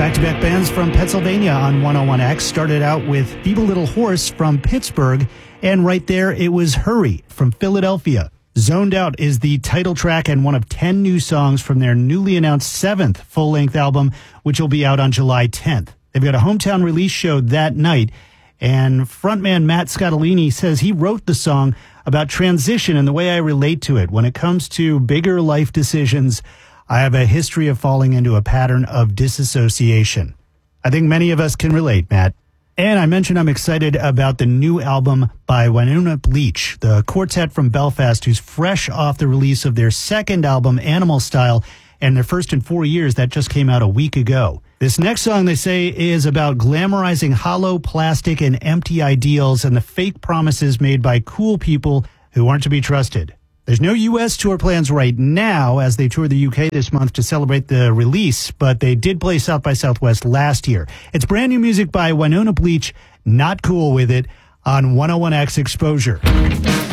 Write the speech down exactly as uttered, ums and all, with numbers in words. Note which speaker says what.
Speaker 1: Back-to-back bands from Pennsylvania on one oh one X started out with Feeble Little Horse from Pittsburgh, and right there it was Hurry from Philadelphia. Zoned Out is the title track and one of ten new songs from their newly announced seventh full-length album, which will be out on July tenth. They've got a hometown release show that night, and frontman Matt Scottolini says he wrote the song about transition and the way I relate to it. When it comes to bigger life decisions, I have a history of falling into a pattern of disassociation. I think many of us can relate, Matt. And I mentioned I'm excited about the new album by Wynonna Bleach, the quartet from Belfast who's fresh off the release of their second album, Animal Style, and their first in four years that just came out a week ago. This next song, they say, is about glamorizing hollow plastic and empty ideals and the fake promises made by cool people who aren't to be trusted. There's no U S tour plans right now as they tour the U K this month to celebrate the release, but they did play South by Southwest last year. It's brand new music by Wynonna Bleach, Not Cool With It, on one oh one X Exposure.